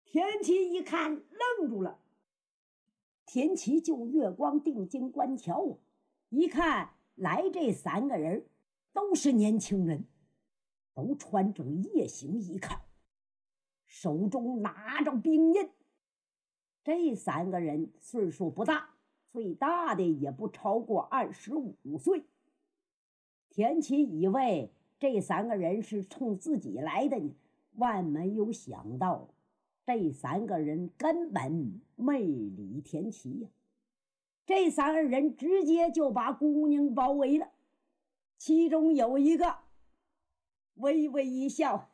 田七一看愣住了。田七就月光定睛观瞧，一看来这3个人都是年轻人，都穿着夜行衣靠，手中拿着兵刃。这3个人岁数不大，最大的也不超过25岁。田七以为这3个人是冲自己来的呢，万没有想到这3个人根本没理田七呀。这3个人直接就把姑娘包围了，其中有一个微微一笑，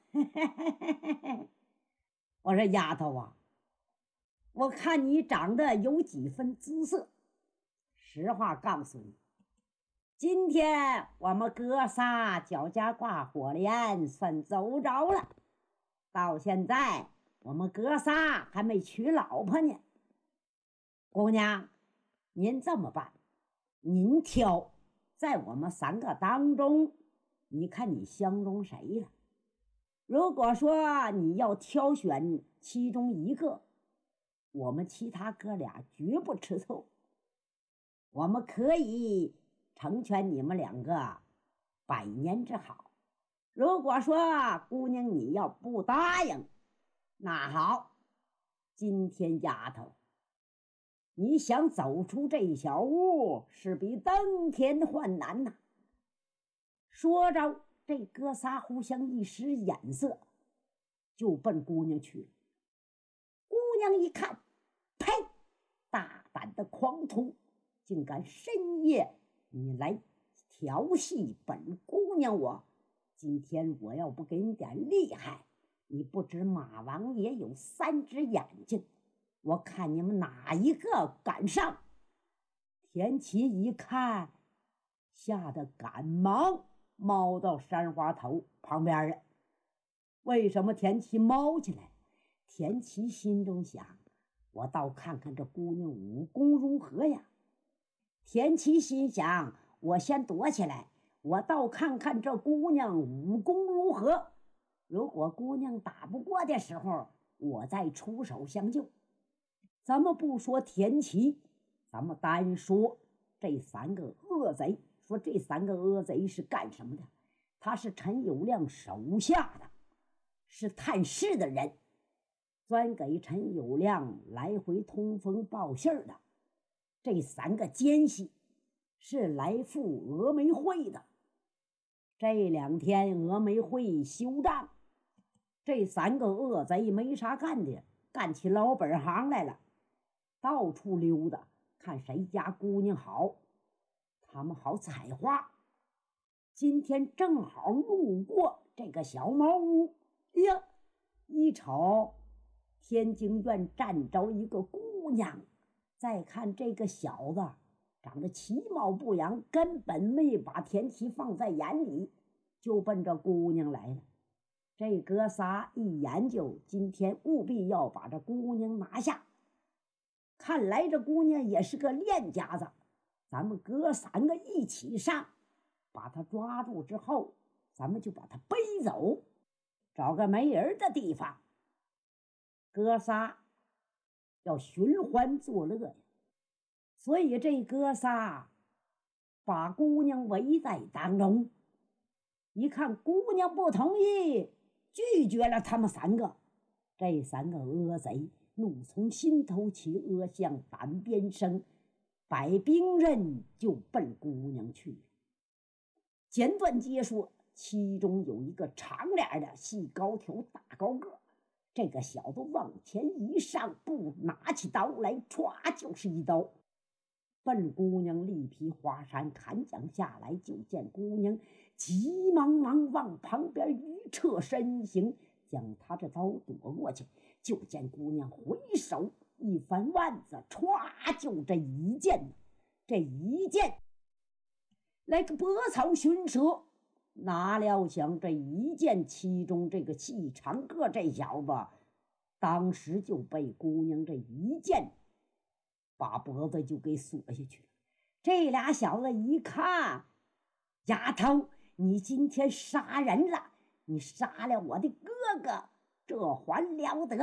我说丫头啊，我看你长得有几分姿色，实话告诉你，今天我们哥仨脚家挂火镰算走着了，到现在我们哥仨还没娶老婆呢。姑娘，您这么办，您挑，在我们3个当中，你看你相中谁了？如果说你要挑选其中一个，我们其他哥俩绝不吃醋，我们可以成全你们2个100年之好。如果说姑娘你要不答应，那好，今天丫头，你想走出这小屋是比登天还难呐。说着，这哥仨互相一使眼色，就奔姑娘去了。姑娘一看，呸！大胆的狂徒，竟敢深夜你来调戏本姑娘我！今天我要不给你点厉害，你不知马王爷有3只眼睛，我看你们哪一个敢上？田七一看，吓得赶忙猫到山花头旁边了。为什么田七猫起来？田七心中想，我倒看看这姑娘武功如何呀。田七心想，我先躲起来，我倒看看这姑娘武功如何。如果姑娘打不过的时候，我再出手相救。咱们不说田七，咱们单说这3个恶贼。说这3个恶贼是干什么的？他是陈友谅手下的，是探视的人，专给陈友谅来回通风报信的。这3个奸细是来赴峨眉会的。这2天峨眉会休战，这3个恶贼没啥干的，干起老本行来了，到处溜达，看谁家姑娘好，他们好采花。今天正好路过这个小茅屋，哎呀，一瞅天津院站着一个姑娘，再看这个小子长得其貌不扬，根本没把田七放在眼里，就奔着姑娘来了。这哥仨一研究，今天务必要把这姑娘拿下。看来这姑娘也是个练家子，咱们哥3个一起上，把她抓住之后，咱们就把她背走，找个没人的地方，哥仨要寻欢作乐呀。所以这哥仨把姑娘围在当中，一看姑娘不同意，拒绝了他们3个。这3个恶贼怒从心头起，恶向胆边生，摆兵刃就奔姑娘去了。简短接说，其中有一个长脸的细高条大高个，这个小子往前一上步，拿起刀来，歘就是一刀，奔姑娘力劈华山砍将下来。就见姑娘急忙忙往旁边一撤身形，将他这刀躲过去。就见姑娘回手一翻腕子，歘就这一剑，这一剑来个拨草寻蛇。哪料想这一剑，其中这个细长个这小子当时就被姑娘这一剑把脖子就给锁下去了。这俩小子一看，丫头，你今天杀人了，你杀了我的哥哥，这还了得！